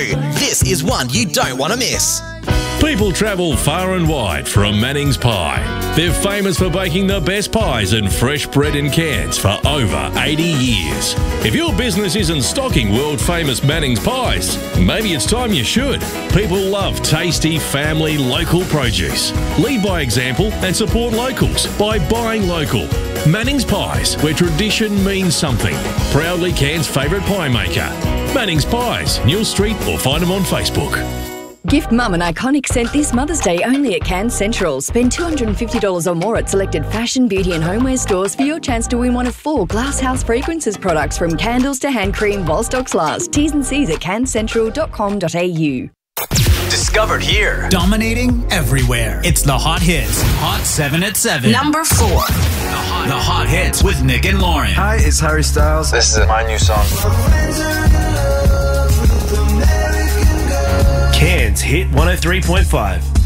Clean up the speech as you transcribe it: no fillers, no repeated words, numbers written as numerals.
This is one you don't want to miss. People travel far and wide from Manning's Pie. They're famous for baking the best pies and fresh bread in cans for over 80 years. If your business isn't stocking world-famous Manning's Pies, maybe it's time you should. People love tasty, family, local produce. Lead by example and support locals by buying local. Manning's Pies, where tradition means something. Proudly Cairns' favourite pie maker. Manning's Pies, Neil Street, or find them on Facebook. Gift Mum an iconic scent this Mother's Day only at Cairns Central. Spend $250 or more at selected fashion, beauty and homeware stores for your chance to win one of 4 Glasshouse Fragrances products, from candles to hand cream, while stocks last. T's and C's at cairnscentral.com.au. Discovered here. Dominating everywhere. It's the Hot Hits. Hot 7 at 7. Number 4. The Hot Hits with Nick and Lauren. Hi, it's Harry Styles. This is my new song. Cairns Hit 103.5.